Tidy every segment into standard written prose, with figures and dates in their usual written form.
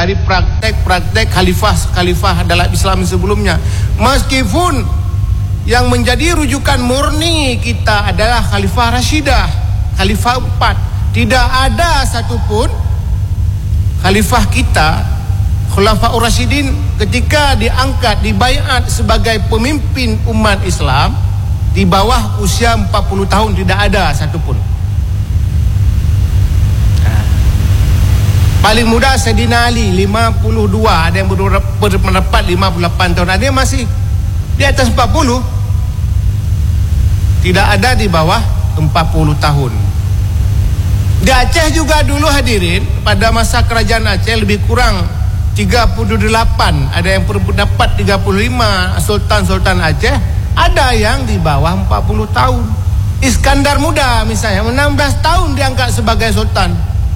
dari praktek-praktek khalifah dalam Islam sebelumnya. Meskipun yang menjadi rujukan murni kita adalah Khalifah Rashidah, Khalifah 4. Tidak ada satupun khalifah kita, Khulafaur Rasyidin, ketika diangkat, dibaiat sebagai pemimpin umat Islam di bawah usia 40 tahun, tidak ada satupun. Paling muda Sayyidina Ali 52, ada yang berpendapat 58 tahun, ada yang masih di atas 40. Tidak ada di bawah 40 tahun. Di Aceh juga dulu hadirin, pada masa kerajaan Aceh lebih kurang 38, ada yang berpendapat 35 sultan-sultan Aceh, ada yang di bawah 40 tahun. Iskandar Muda misalnya 16 tahun diangkat sebagai sultan.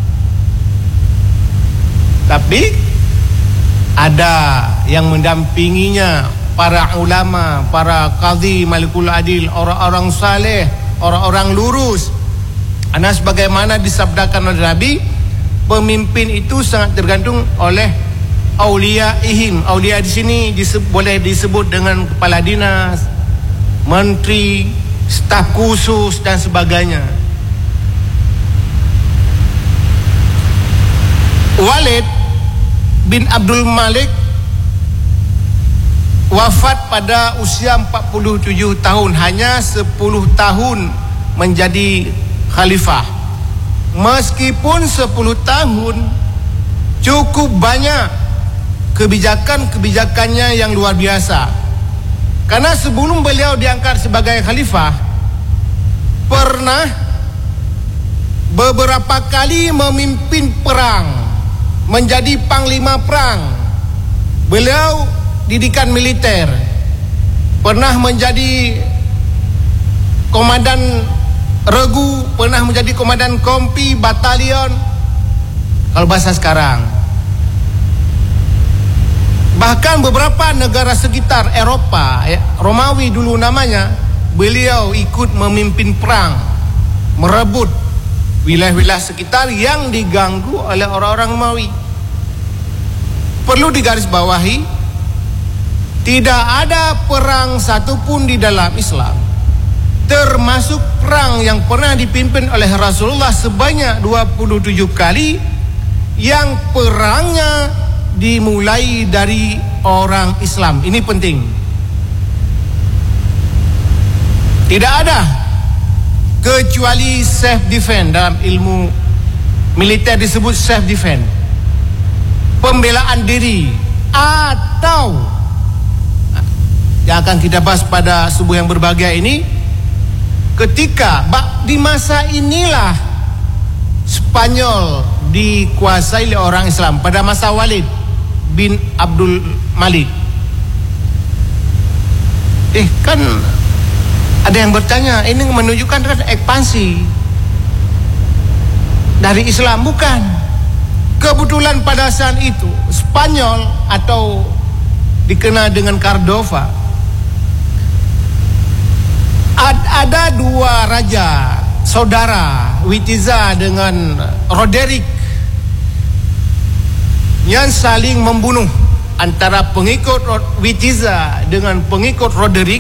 Tapi ada yang mendampinginya, para ulama, para qadhi malikul adil, orang-orang saleh, orang-orang lurus. Karena sebagaimana disabdakan oleh Nabi, pemimpin itu sangat tergantung oleh auliyaihim. Aulia di sini boleh disebut dengan kepala dinas, menteri, staf khusus dan sebagainya. Walid bin Abdul Malik wafat pada usia 47 tahun, hanya 10 tahun menjadi khalifah. Meskipun 10 tahun cukup banyak kebijakannya yang luar biasa. Karena sebelum beliau diangkat sebagai khalifah, pernah beberapa kali memimpin perang, menjadi panglima perang. Beliau didikan militer, pernah menjadi komandan regu, pernah menjadi komandan kompi, batalion, kalau bahasa sekarang. Bahkan beberapa negara sekitar Eropa, Romawi dulu namanya, beliau ikut memimpin perang, merebut wilayah-wilayah sekitar yang diganggu oleh orang-orang Romawi. Perlu digarisbawahi, tidak ada perang satupun di dalam Islam, termasuk perang yang pernah dipimpin oleh Rasulullah sebanyak 27 kali, yang perangnya dimulai dari orang Islam. Ini penting. Tidak ada kecuali self defense. Dalam ilmu militer disebut self defense, pembelaan diri, atau yang akan kita bahas pada subuh yang berbahagia ini, ketika di masa inilah Spanyol dikuasai oleh orang Islam pada masa Walid bin Abdul Malik. Kan ada yang bertanya, ini menunjukkan kan ekspansi dari Islam? Bukan. Kebetulan pada saat itu Spanyol, atau dikenal dengan Cordova, ada dua raja saudara, Witiza dengan Roderick, yang saling membunuh antara pengikut Witiza dengan pengikut Roderick.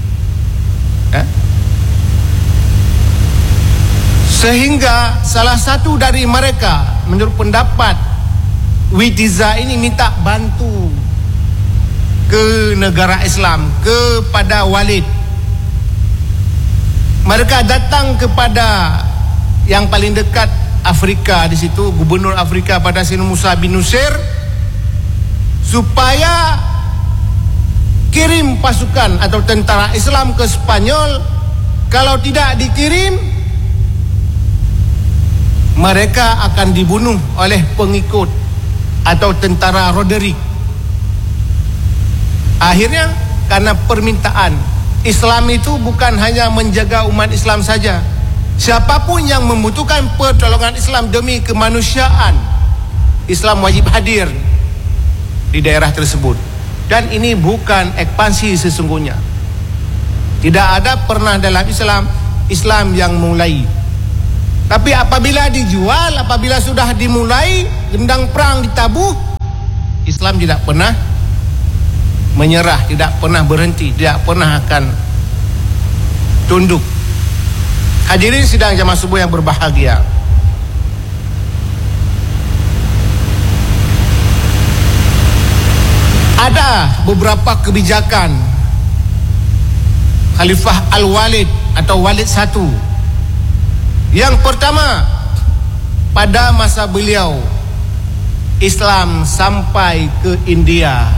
Sehingga salah satu dari mereka, menurut pendapat Witiza ini, minta bantu ke negara Islam, kepada Walid. Mereka datang kepada yang paling dekat Afrika di situ, gubernur Afrika pada sini Musa bin Nusir, supaya kirim pasukan atau tentara Islam ke Spanyol. Kalau tidak dikirim, mereka akan dibunuh oleh pengikut atau tentara Roderick. Akhirnya karena permintaan, Islam itu bukan hanya menjaga umat Islam saja. Siapapun yang membutuhkan pertolongan Islam demi kemanusiaan, Islam wajib hadir di daerah tersebut. Dan ini bukan ekspansi sesungguhnya. Tidak ada pernah dalam Islam yang mulai. Tapi apabila dijual, apabila sudah dimulai, gendang perang ditabuh, Islam tidak pernah menyerah, tidak pernah berhenti, tidak pernah akan tunduk. Hadirin sidang jamaah subuh yang berbahagia, ada beberapa kebijakan Khalifah Al-Walid atau Walid I. Yang pertama, pada masa beliau Islam sampai ke India.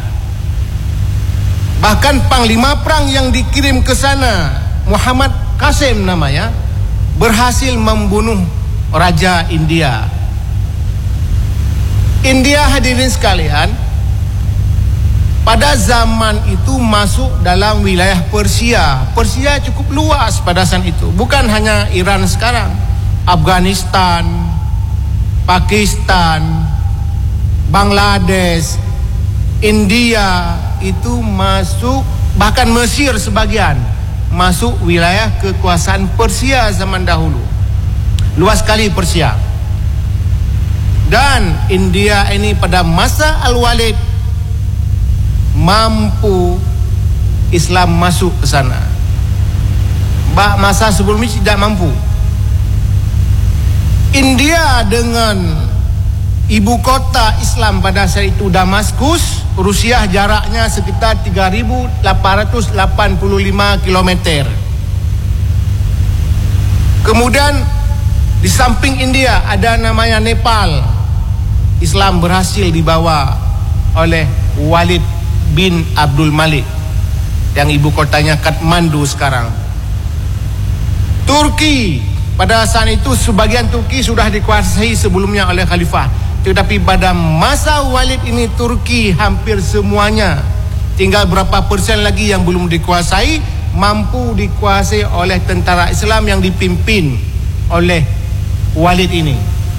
Bahkan panglima perang yang dikirim ke sana, Muhammad Qasim namanya, berhasil membunuh Raja India. India, hadirin sekalian, pada zaman itu masuk dalam wilayah Persia. Persia cukup luas pada saat itu. Bukan hanya Iran sekarang, Afghanistan, Pakistan, Bangladesh, India itu masuk, bahkan Mesir sebagian masuk wilayah kekuasaan Persia zaman dahulu. Luas sekali Persia. Dan India ini pada masa Al-Walid mampu Islam masuk ke sana. Masa sebelum ini tidak mampu. India dengan ibu kota Islam pada saat itu Damaskus, Rusia, jaraknya sekitar 3.885 km. Kemudian di samping India ada namanya Nepal. Islam berhasil dibawa oleh Walid bin Abdul Malik yang ibu kotanya Kathmandu sekarang. Turki, pada saat itu sebagian Turki sudah dikuasai sebelumnya oleh khalifah, tetapi pada masa Walid ini Turki hampir semuanya, tinggal berapa persen lagi yang belum dikuasai, mampu dikuasai oleh tentara Islam yang dipimpin oleh Walid ini.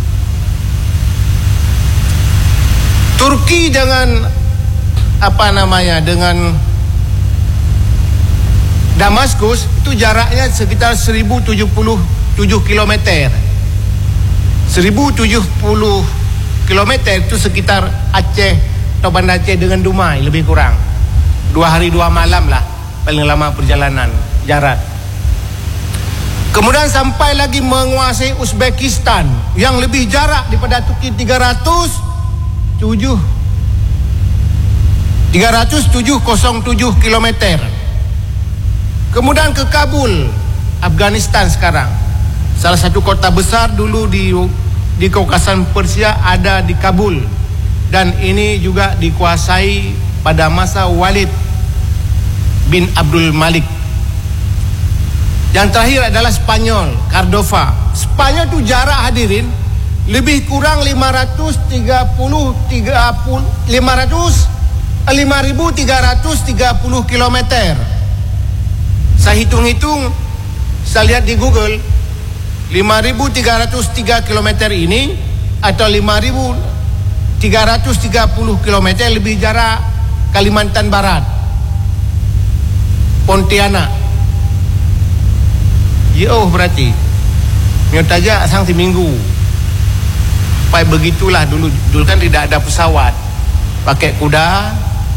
Turki dengan dengan Damaskus itu jaraknya sekitar 1077 km. 1070 km itu sekitar Aceh atau Banda Aceh dengan Dumai, lebih kurang 2 hari 2 malam lah paling lama perjalanan jarak. Kemudian sampai lagi menguasai Uzbekistan yang lebih jarak daripada Turki 307 km. Kemudian ke Kabul, Afghanistan sekarang. Salah satu kota besar dulu di kawasan Persia ada di Kabul, dan ini juga dikuasai pada masa Walid bin Abdul Malik. Yang terakhir adalah Spanyol, Cordova. Spanyol itu jarak, hadirin, lebih kurang 5.330 km. Saya hitung-hitung, saya lihat di Google, 5.303 km ini atau 5.330 km lebih jarak Kalimantan Barat, Pontianak. Jauh berarti. Nyotaja sang seminggu. Supaya begitulah dulu kan tidak ada pesawat. Pakai kuda,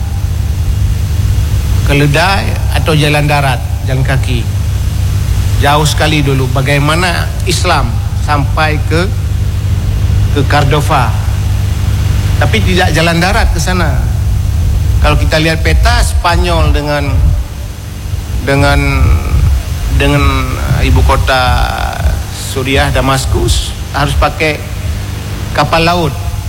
keledai atau jalan darat, jalan kaki. Jauh sekali dulu bagaimana Islam sampai ke Cordova. Tapi tidak jalan darat ke sana. Kalau kita lihat peta, Spanyol dengan ibu kota Suriah Damaskus harus pakai kapal laut.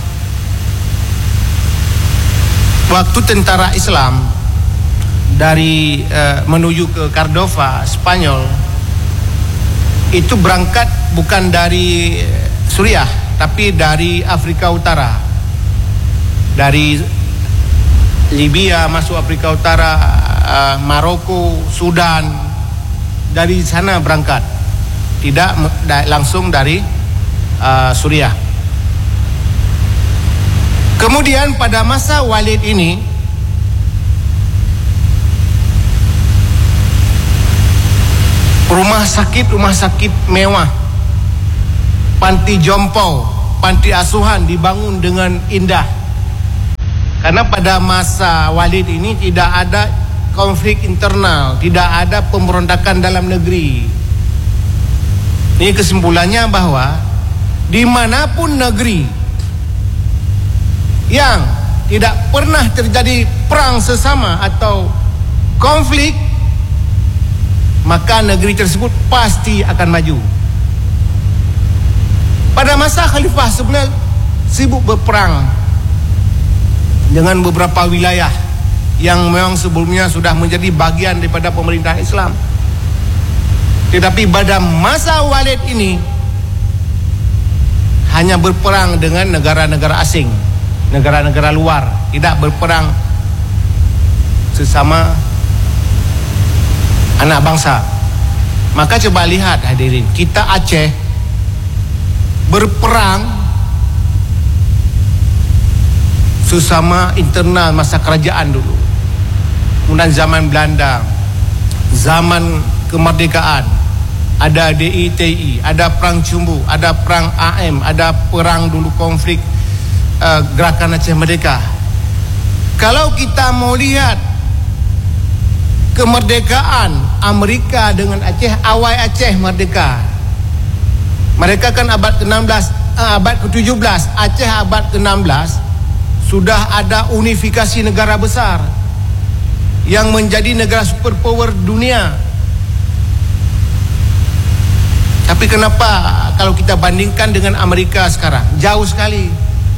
Waktu tentara Islam dari menuju ke Cordova, Spanyol, itu berangkat bukan dari Suriah, tapi dari Afrika Utara, dari Libya masuk Afrika Utara, Maroko, Sudan, dari sana berangkat, tidak langsung dari Suriah. Kemudian pada masa Walid ini, rumah sakit mewah, panti jompo, panti asuhan dibangun dengan indah. Karena pada masa Walid ini tidak ada konflik internal, tidak ada pemberontakan dalam negeri. Ini kesimpulannya bahwa dimanapun negeri yang tidak pernah terjadi perang sesama atau konflik, maka negeri tersebut pasti akan maju. Pada masa Khalifah sebenarnya sibuk berperang dengan beberapa wilayah yang memang sebelumnya sudah menjadi bagian daripada pemerintahan Islam. Tetapi pada masa Walid ini hanya berperang dengan negara-negara asing, negara-negara luar, tidak berperang sesama anak bangsa. Maka coba lihat hadirin, kita Aceh berperang sesama internal masa kerajaan dulu. Kemudian zaman Belanda, zaman kemerdekaan, ada DITI, ada perang Cumbu, ada perang AM, ada perang dulu konflik Gerakan Aceh Merdeka. Kalau kita mau lihat kemerdekaan Amerika dengan Aceh, awal Aceh merdeka. Mereka kan abad ke-16, abad ke-17, Aceh abad ke-16 sudah ada unifikasi negara besar yang menjadi negara superpower dunia. Tapi kenapa kalau kita bandingkan dengan Amerika sekarang, jauh sekali.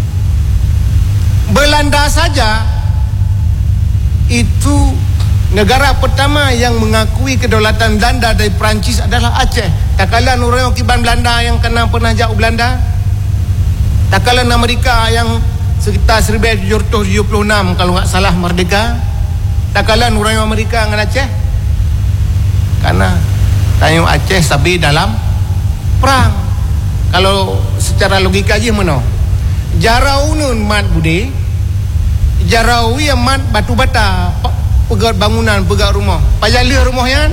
Belanda saja itu negara pertama yang mengakui kedaulatan Belanda dari Perancis adalah Aceh. Tak kala orang Kiban Belanda yang pernah jauh Belanda. Tak kala Amerika yang sekitar 1776 kalau tak salah merdeka. Tak kala orang Amerika dengan Aceh. Karena tanya Aceh tapi dalam perang. Kalau secara logika je mana? Jarau nun mat budi, jarau yang mat batu bata, pegat bangunan, pegat rumah. Pajalih rumah yan.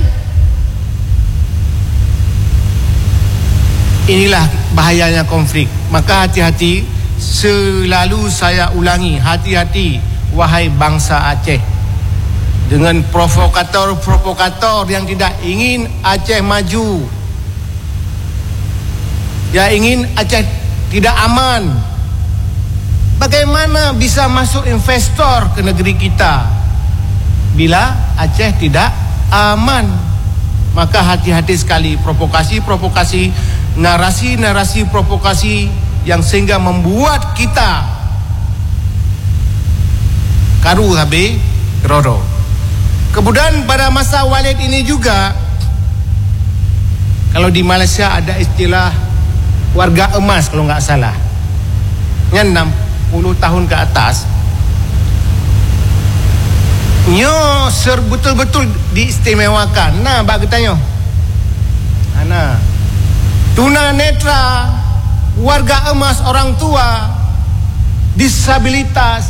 Inilah bahayanya konflik. Maka hati-hati, selalu saya ulangi, hati-hati wahai bangsa Aceh dengan provokator-provokator yang tidak ingin Aceh maju, yang ingin Aceh tidak aman. Bagaimana bisa masuk investor ke negeri kita bila Aceh tidak aman? Maka hati-hati sekali provokasi-provokasi, narasi-narasi provokasi yang sehingga membuat kita karu habis roro. Kemudian pada masa Walid ini juga, kalau di Malaysia ada istilah warga emas kalau nggak salah, yang 60 tahun ke atas, nyo betul-betul diistimewakan. Nah, bagi tanya, nah, tunanetra, warga emas, orang tua, disabilitas,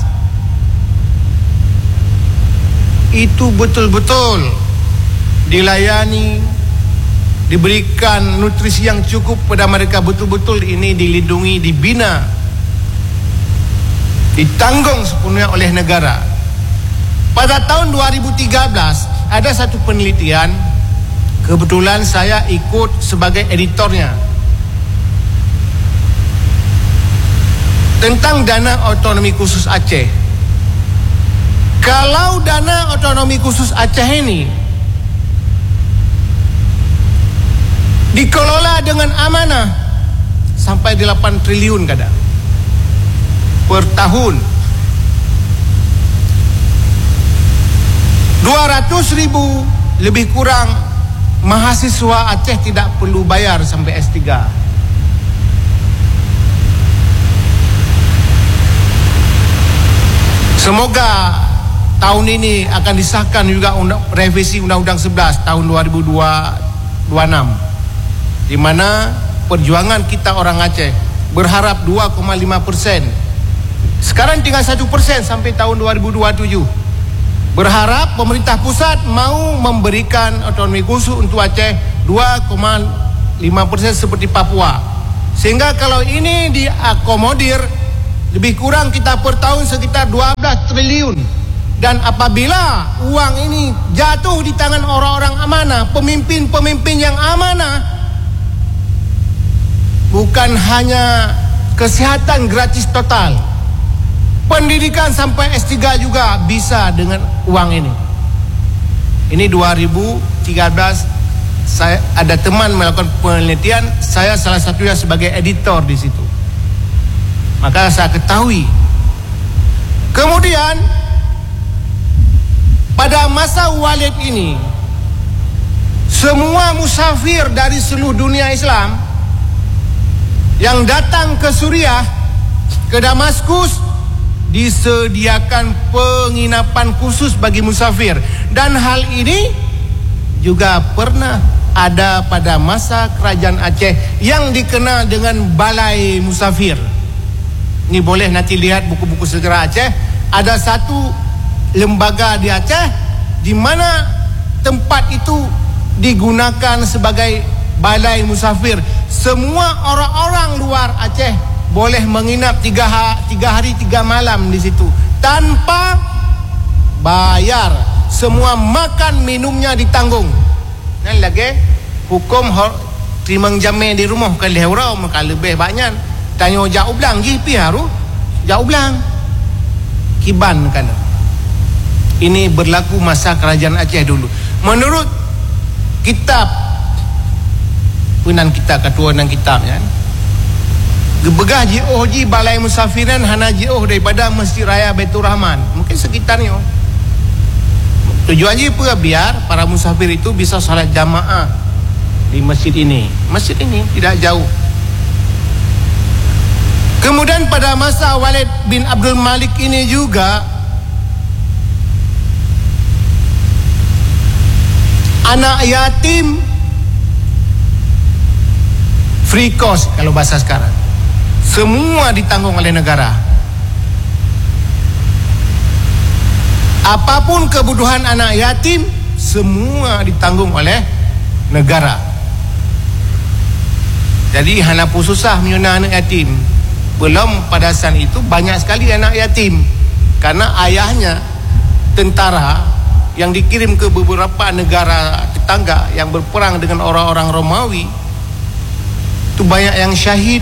itu betul-betul dilayani, diberikan nutrisi yang cukup pada mereka, betul-betul ini dilindungi, dibina, ditanggung sepenuhnya oleh negara. Pada tahun 2013 ada satu penelitian, kebetulan saya ikut sebagai editornya, tentang dana otonomi khusus Aceh. Kalau dana otonomi khusus Aceh ini dikelola dengan amanah, sampai 8 triliun kadang per tahun. 200,000 lebih kurang mahasiswa Aceh tidak perlu bayar sampai S3. Semoga tahun ini akan disahkan juga revisi Undang-Undang 11 tahun 2026, di mana perjuangan kita orang Aceh berharap 2,5%. Sekarang tinggal 1% sampai tahun 2027. Berharap pemerintah pusat mau memberikan otonomi khusus untuk Aceh 2,5% seperti Papua. Sehingga kalau ini diakomodir, lebih kurang kita per tahun sekitar 12 triliun. Dan apabila uang ini jatuh di tangan orang-orang amanah, pemimpin-pemimpin yang amanah, bukan hanya kesihatan gratis total, pendidikan sampai S3 juga bisa dengan uang ini. Ini 2013, saya ada teman melakukan penelitian, saya salah satunya sebagai editor di situ. Maka saya ketahui. Kemudian pada masa Walid ini, semua musafir dari seluruh dunia Islam yang datang ke Suriah, ke Damaskus, disediakan penginapan khusus bagi musafir. Dan hal ini juga pernah ada pada masa kerajaan Aceh yang dikenal dengan Balai Musafir. Ini boleh nanti lihat buku-buku sejarah Aceh. Ada satu lembaga di Aceh di mana tempat itu digunakan sebagai balai musafir. Semua orang-orang luar Aceh boleh menginap 3 hari 3 malam di situ tanpa bayar. Semua makan minumnya ditanggung. Dan lagi hukum terima jamin di rumah bukan lehurau, maka lebih banyak tanya jauh belang GP haru jauh belang kiban kan. Ini berlaku masa kerajaan Aceh dulu. Menurut kitab punan kita ketua dan kitab ya, gebegah jioh ji balai musafiran hana jioh daripada Masjid Raya Baitur Rahman, mungkin sekitarnya. Tujuannya pula biar para musafir itu bisa salat jamaah di masjid ini. Masjid ini tidak jauh. Kemudian pada masa Walid bin Abdul Malik ini juga anak yatim free cost kalau bahasa sekarang. Semua ditanggung oleh negara. Apapun kebutuhan anak yatim, semua ditanggung oleh negara. Jadi hana pun susah menyuna anak yatim. Belum pada saat itu banyak sekali anak yatim, karena ayahnya tentara yang dikirim ke beberapa negara tetangga yang berperang dengan orang-orang Romawi. Itu banyak yang syahid.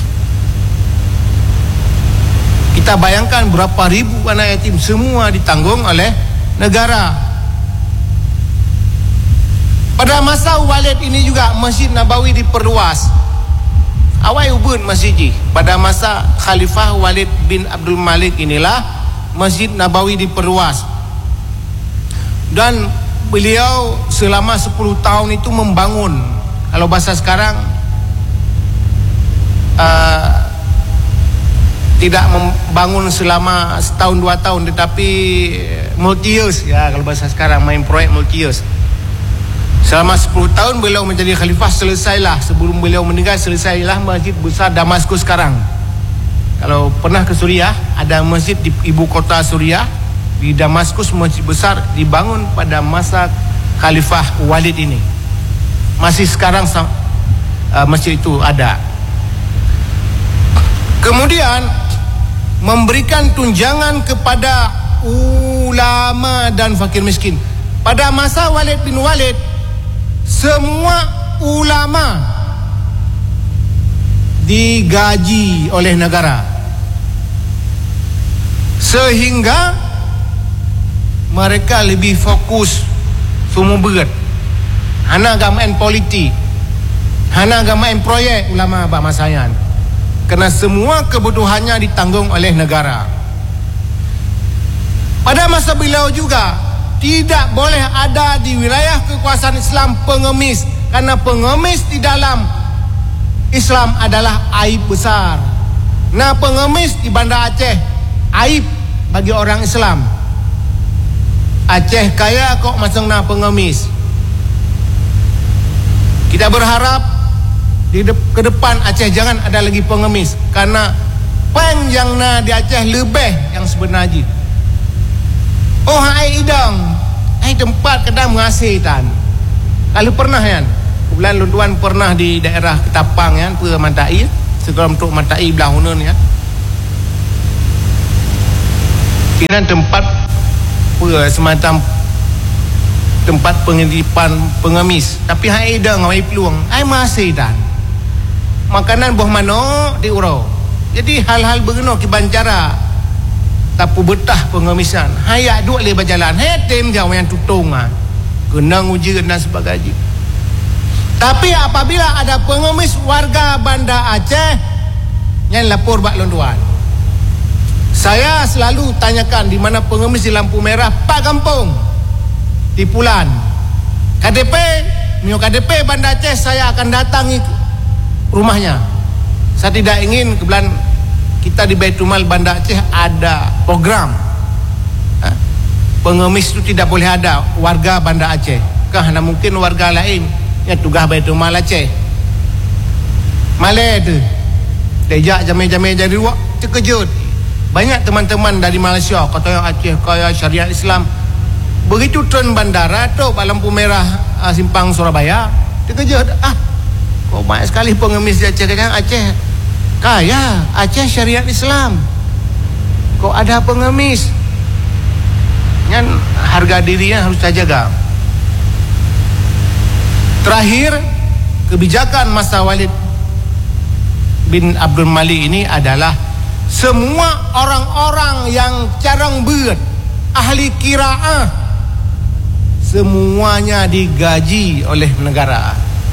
Kita bayangkan berapa ribu anak yatim, semua ditanggung oleh negara. Pada masa Walid ini juga Masjid Nabawi diperluas. Awal ubun masjid ji. Pada masa Khalifah Walid bin Abdul Malik inilah Masjid Nabawi diperluas. Dan beliau selama 10 tahun itu membangun, kalau bahasa sekarang tidak membangun selama setahun 2 tahun, tetapi multi years ya, kalau bahasa sekarang main proyek multi years. Selama 10 tahun beliau menjadi khalifah, selesailah, sebelum beliau meninggal selesailah Masjid Besar Damaskus sekarang. Kalau pernah ke Suriah, ada masjid di ibu kota Suriah, di Damaskus, masjid besar dibangun pada masa Khalifah Walid ini. Masih sekarang masjid itu ada. Kemudian memberikan tunjangan kepada ulama dan fakir miskin. Pada masa Walid bin Walid, semua ulama digaji oleh negara, sehingga mereka lebih fokus semua berat. Hana gamain politik, hana gamain proyek ulama bamasayan, kerana semua kebutuhannya ditanggung oleh negara. Pada masa beliau juga tidak boleh ada di wilayah kekuasaan Islam pengemis, karena pengemis di dalam Islam adalah aib besar. Nah, pengemis di Banda Aceh aib bagi orang Islam. Aceh kaya kok masang na pengemis. Kita berharap ke depan Aceh jangan ada lagi pengemis, karena peng yang na di Aceh lebih yang sebenarnya. Oh hai idang, hai tempat kedai mengasih tan. Kalau pernah kan, bulan Lunduan pernah di daerah Ketapang kan, per Mantai, segera untuk Mantai belah hunun ya. Ini tempat semacam tempat pengiripan pengemis, tapi hai dah ngai peluang ai masih dan makanan buah manok di urau. Jadi hal-hal begino kibancara tapu betah pengemisan hayak duk le berjalan hetem jauh yang tutung kena uji dan sebagainya. Tapi apabila ada pengemis warga Banda Aceh yang lapor bak londuan, saya selalu tanyakan di mana pengemis di lampu merah Pak Kampung di Pulan KDP Mio KDP Banda Aceh, saya akan datangi rumahnya. Saya tidak ingin kebetulan kita di Baitumal Banda Aceh ada program pengemis itu tidak boleh ada warga Banda Aceh, karena mungkin warga lain yang tugas Baitumal Aceh Malay tu dejak jame-jame jadi wak terkejut. Banyak teman-teman dari Malaysia kata yang Aceh kaya syariat Islam, begitu turun bandara tu lampu merah simpang Surabaya terkejut, kok banyak sekali pengemis di Aceh. Kan Aceh kaya, Aceh syariat Islam, kok ada pengemis? Kan harga dirinya harus saya jaga. Terakhir, kebijakan masa Walid bin Abdul Malik ini adalah semua orang-orang yang carang beut, ahli qiraah, semuanya digaji oleh negara.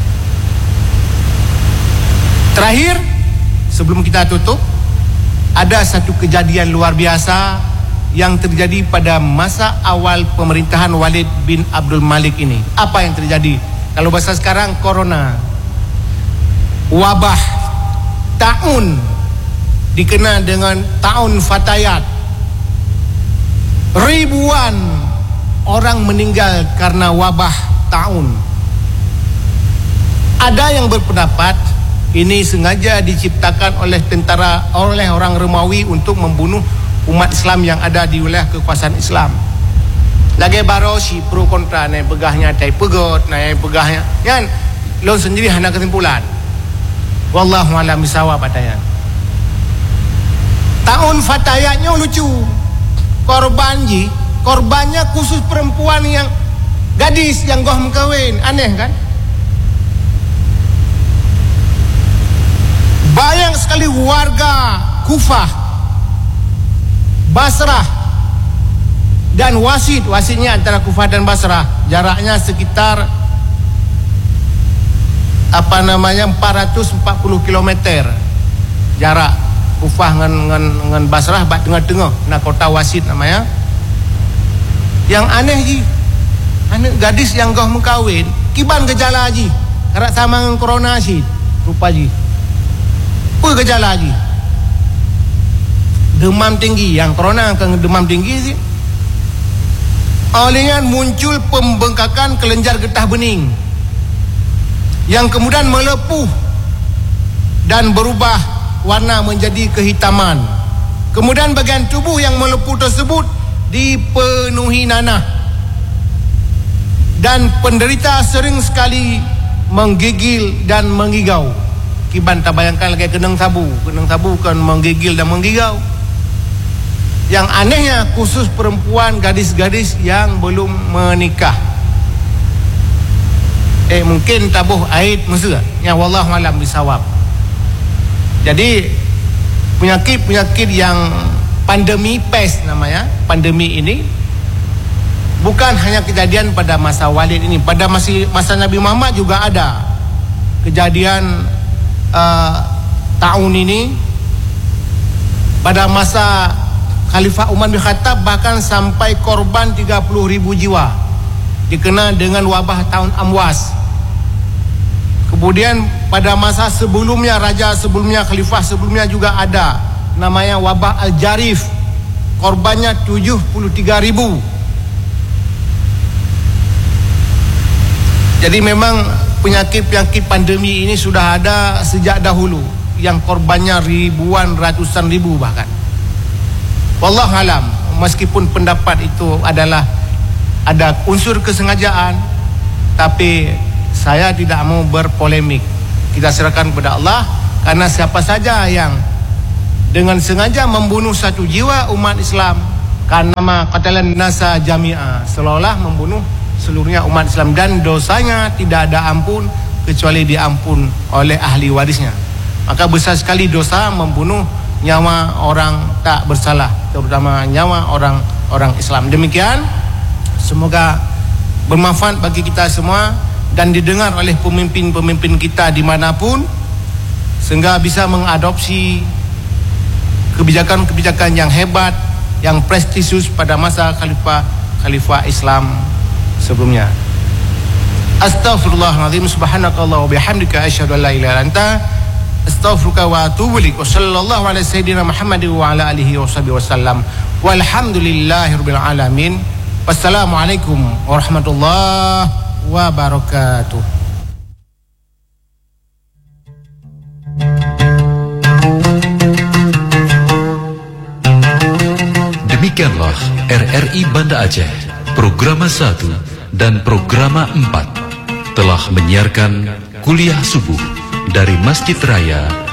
Terakhir, sebelum kita tutup, ada satu kejadian luar biasa yang terjadi pada masa awal pemerintahan Walid bin Abdul Malik ini. Apa yang terjadi? Kalau bahasa sekarang, corona, wabah, taun, dikenal dengan taun Fatayat. Ribuan orang meninggal karena wabah taun. Ada yang berpendapat ini sengaja diciptakan oleh orang Romawi untuk membunuh umat Islam yang ada di wilayah kekuasaan Islam. Lagi baru si pro kontra naik pegahnya tai pegot, naik pegahnya kan lo sendiri hanya kesimpulan. Wallahu a'lam bishawab pataya. Tahun Fatayatnya lucu. Korbannya khusus perempuan yang gadis yang goh mengkawin. Aneh kan? Banyak sekali warga Kufah, Basrah dan Wasitnya antara Kufah dan Basrah jaraknya sekitar 440 km jarak Kufah dengan Basrah bat tengah-tengah na kota Wasit namanya. Yang aneh ji, anak gadis yang goh mengkawin kiban gejala ji karak sama dengan corona ji rupa ji. Apa gejala ji? Demam tinggi, yang corona akan demam tinggi sih. Olehnya muncul pembengkakan kelenjar getah bening yang kemudian melepuh dan berubah warna menjadi kehitaman. Kemudian bagian tubuh yang melepuh tersebut dipenuhi nanah dan penderita sering sekali menggigil dan mengigau. Kiban tak bayangkan lagi kenang sabu kan menggigil dan menggigau. Yang anehnya khusus perempuan, gadis-gadis yang belum menikah. Mungkin tabuh aid mesra. Ya wallahu alam bisawab. Jadi penyakit yang pandemi pes namanya, pandemi ini bukan hanya kejadian pada masa Walid ini, pada masa Nabi Muhammad juga ada kejadian tahun ini. Pada masa Khalifah Umar bin Khattab bahkan sampai korban 30.000 jiwa, dikenal dengan wabah tahun Amwas. Kemudian pada masa sebelumnya, raja sebelumnya, khalifah sebelumnya juga ada namanya wabah Al-Jarif, korbannya 73.000. Jadi memang penyakit-penyakit pandemi ini sudah ada sejak dahulu, yang korbannya ribuan, ratusan ribu bahkan. Wallahu alam, meskipun pendapat itu adalah ada unsur kesengajaan, tapi saya tidak mau berpolemik. Kita serahkan kepada Allah, karena siapa saja yang dengan sengaja membunuh satu jiwa umat Islam, Kanama qatalan nasa jami'a, seolah-olah membunuh seluruhnya umat Islam, dan dosanya tidak ada ampun kecuali diampun oleh ahli warisnya. Maka besar sekali dosa membunuh nyawa orang tak bersalah, terutama nyawa orang Islam. Demikian, semoga bermanfaat bagi kita semua dan didengar oleh pemimpin-pemimpin kita dimanapun, sehingga bisa mengadopsi kebijakan-kebijakan yang hebat, yang prestisius pada masa khalifah Islam sebelumnya. Astaghfirullahaladzim, subhanakallah wa bihamdika asyhadu an la ilaha illa anta astaghfiruka wa atubu ilaik. Wa sallallahu ala sayyidina Muhammadin wa ala alihi washabihi wasallam. Walhamdulillahirabbil alamin. Wassalamualaikum warahmatullahi wabarakatuh. Demikianlah RRI Banda Aceh, Programa 1 dan Programa 4 telah menyiarkan kuliah subuh dari Masjid Raya